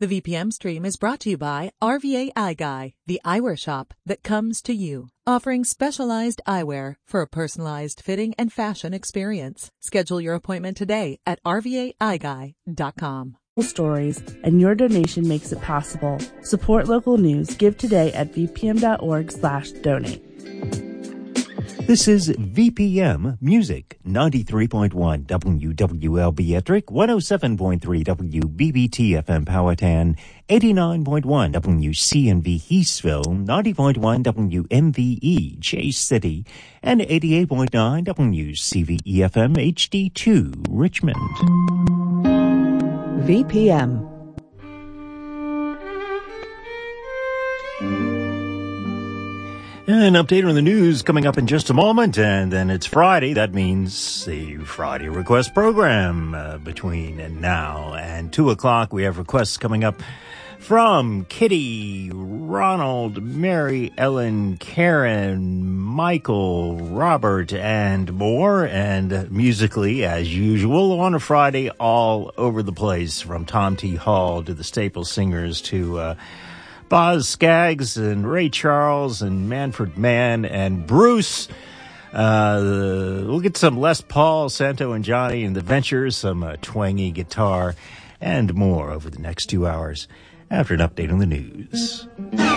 The VPM stream is brought to you by RVA Eye Guy, the eyewear shop that comes to you, offering specialized eyewear for a personalized fitting and fashion experience. Schedule your appointment today at rvaeyeguy.com. Stories, and your donation makes it possible. Support local news. Give today at vpm.org/donate. This is VPM Music, 93.1 WWLB Ettrick, 107.3 WBBT FM Powhatan, 89.1 WCNV Heathsville, 90.1 WMVE Chase City, and 88.9 WCVE FM HD2 Richmond. VPM. An update on the news coming up in just a moment, and then it's Friday. That means the Friday Request program. Between now and 2 o'clock, we have requests coming up from Kitty, Ronald, Mary, Ellen, Karen, Michael, Robert, and more. And musically, as usual, on a Friday, all over the place, from Tom T. Hall to the Staple Singers to Boz Scaggs and Ray Charles and Manfred Mann and Bruce. We'll get some Les Paul, Santo and Johnny and the Ventures, some twangy guitar, and more over the next 2 hours after an update on the news.